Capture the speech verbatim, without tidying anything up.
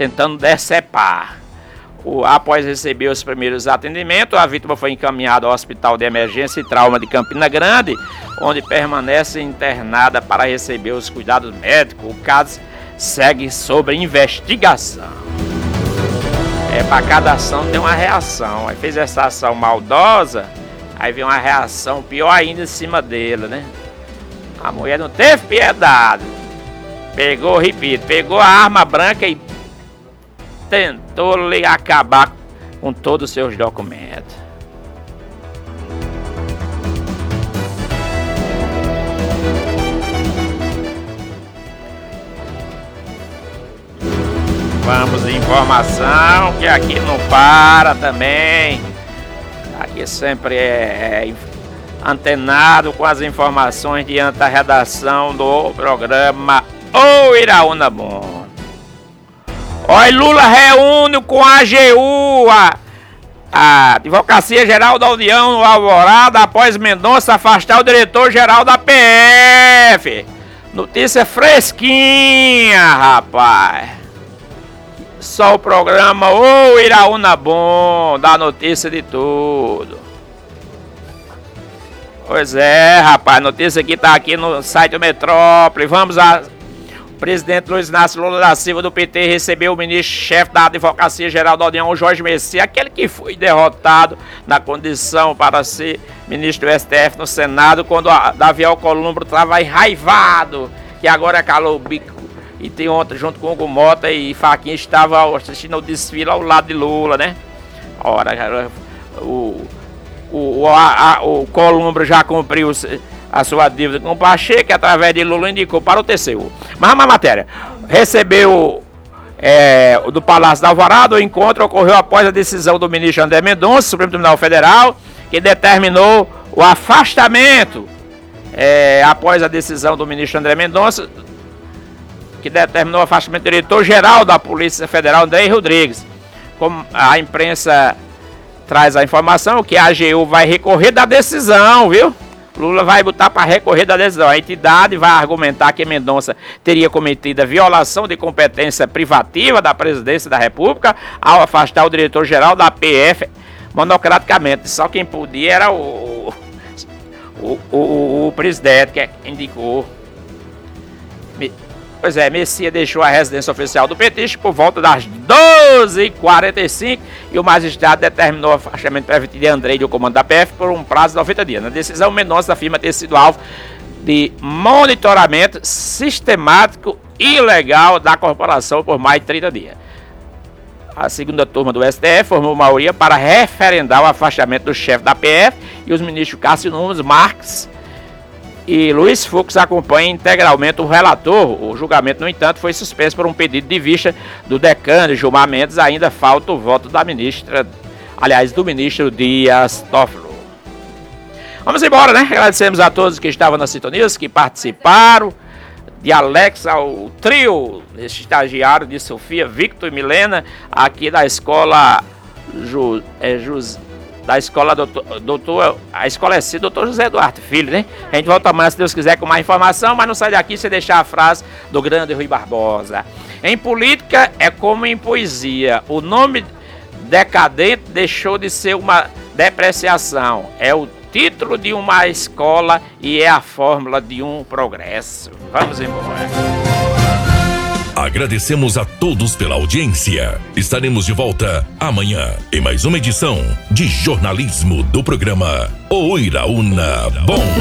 tentando decepar. O, após receber os primeiros atendimentos, a vítima foi encaminhada ao Hospital de Emergência e Trauma de Campina Grande, onde permanece internada para receber os cuidados médicos. O caso segue sob investigação. É, para cada ação tem uma reação. Aí fez essa ação maldosa, aí vem uma reação pior ainda em cima dele, né? A mulher não teve piedade. Pegou, repito, pegou a arma branca e tentou lhe acabar com todos os seus documentos. Vamos de informação, que aqui não para também. Aqui sempre é, é antenado com as informações diante da redação do programa O Iraúna Bom. Olha, Lula reúne com a A G U, a, a Advocacia Geral da União, no Alvorada, após Mendonça afastar o diretor-geral da P F. Notícia fresquinha, rapaz. Só o programa O Iraúna Bom dá notícia de tudo. Pois é, rapaz, notícia que tá aqui no site do Metrópole. Vamos a... O presidente Luiz Inácio Lula da Silva do P T recebeu o ministro-chefe da Advocacia Geral da União, Jorge Messias, aquele que foi derrotado na condição para ser ministro do S T F no Senado, quando a Davi Alcolumbre estava enraivado, que agora calou o bico. E tem ontem, junto com o Hugo Mota e Faquinha, estava assistindo o desfile ao lado de Lula, né? Ora, o, o, o, a, a, o Columbre já cumpriu a sua dívida com o Pacheco, que através de Lula indicou para o T C U. Mas uma matéria, recebeu é, do Palácio da Alvorada, o encontro ocorreu após a decisão do ministro André Mendonça, Supremo Tribunal Federal, que determinou o afastamento, é, após a decisão do ministro André Mendonça, que determinou o afastamento do diretor-geral da Polícia Federal, André Rodrigues. Como a imprensa traz a informação, que a A G U vai recorrer da decisão, viu? Lula vai botar para recorrer da decisão. A entidade vai argumentar que Mendonça teria cometido a violação de competência privativa da presidência da República ao afastar o diretor-geral da P F monocraticamente. Só quem podia era o, o, o, o presidente que indicou. Pois é, Messias deixou a residência oficial do petista por volta das doze e quarenta e cinco e o magistrado determinou o afastamento preventivo de Andrei do comando da P F por um prazo de noventa dias. Na decisão, Mendonça afirma ter sido alvo de monitoramento sistemático e ilegal da corporação por mais de trinta dias. A segunda turma do S T F formou maioria para referendar o afastamento do chefe da P F e os ministros Cássio Nunes Marques e Luiz Fux acompanham integralmente o relator. O julgamento, no entanto, foi suspenso por um pedido de vista do decano Gilmar Mendes. Ainda falta o voto da ministra, aliás, do ministro Dias Toffoli. Vamos embora, né? Agradecemos a todos que estavam na sintonia, que participaram. De Alex ao trio, esse estagiário de Sofia, Victor e Milena, aqui da escola Ju, é, Jus, da escola doutor, doutor, a escola é C, doutor José Eduardo Filho, né? A gente volta amanhã, se Deus quiser, com mais informação, mas não sai daqui sem deixar a frase do grande Rui Barbosa. Em política é como em poesia, o nome decadente deixou de ser uma depreciação, é o título de uma escola e é a fórmula de um progresso. Vamos embora. Agradecemos a todos pela audiência. Estaremos de volta amanhã em mais uma edição de jornalismo do programa O Iraúna Bom.